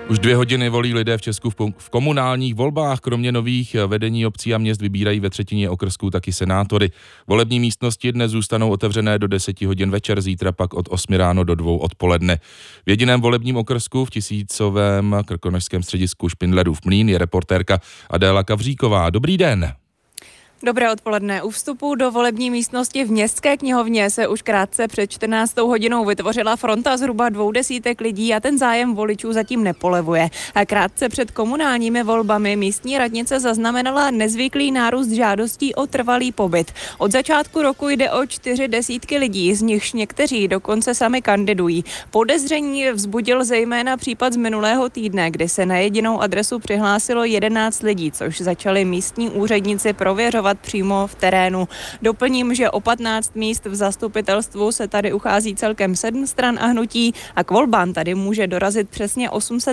Už 2 hodiny volí lidé v Česku v komunálních volbách. Kromě nových vedení obcí a měst vybírají ve třetině okrsků taky senátory. Volební místnosti dnes zůstanou otevřené do 10 hodin večer, zítra pak od 8 ráno do 2 odpoledne. V jediném volebním okrsku v tisícovém krkonošském středisku Špindlerův Mlýn je reportérka Adéla Kavříková. Dobrý den. Dobré odpoledne. U vstupu do volební místnosti v Městské knihovně se už krátce před 14. hodinou vytvořila fronta zhruba 200 lidí a ten zájem voličů zatím nepolevuje. A krátce před komunálními volbami místní radnice zaznamenala nezvyklý nárůst žádostí o trvalý pobyt. Od začátku roku jde o 40 lidí, z nichž někteří dokonce sami kandidují. Podezření vzbudil zejména případ z minulého týdne, kdy se na jedinou adresu přihlásilo 11 lidí, což začali místní úředníci prověřovat přímo v terénu. Doplním, že o 15 míst v zastupitelstvu se tady uchází celkem 7 stran a hnutí a k volbám tady může dorazit přesně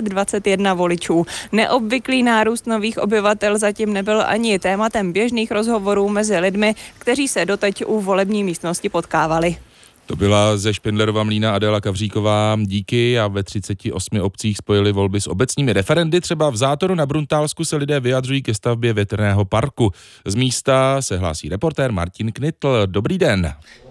821 voličů. Neobvyklý nárůst nových obyvatel zatím nebyl ani tématem běžných rozhovorů mezi lidmi, kteří se doteď u volební místnosti potkávali. To byla ze Špindlerova Mlýna Adéla Kavříková. Díky. A ve 38 obcích spojili volby s obecními referendy. Třeba v Zátoru na Bruntálsku se lidé vyjadřují ke stavbě větrného parku. Z místa se hlásí reportér Martin Knitl. Dobrý den.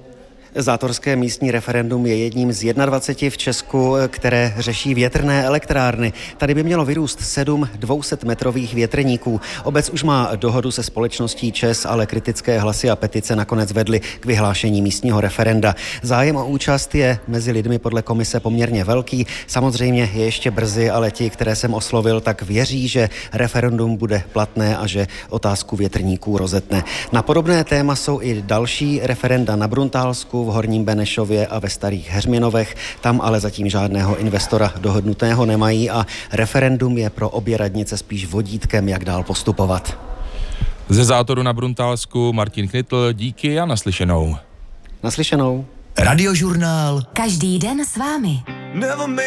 Zátorské místní referendum je jedním z 21 v Česku, které řeší větrné elektrárny. Tady by mělo vyrůst 7 200metrových větrníků. Obec už má dohodu se společností ČEZ, ale kritické hlasy a petice nakonec vedly k vyhlášení místního referenda. Zájem o účast je mezi lidmi podle komise poměrně velký. Samozřejmě je ještě brzy, ale ti, které jsem oslovil, tak věří, že referendum bude platné a že otázku větrníků rozetne. Na podobné téma jsou i další referenda na Bruntálsku, v Horním Benešově a ve Starých Heřminovech. Tam ale zatím žádného investora dohodnutého nemají a referendum je pro obě radnice spíš vodítkem, jak dál postupovat. Ze Zátoru na Bruntálsku Martin Knitl, díky a naslyšenou. Naslyšenou. Radiožurnál. Každý den s vámi.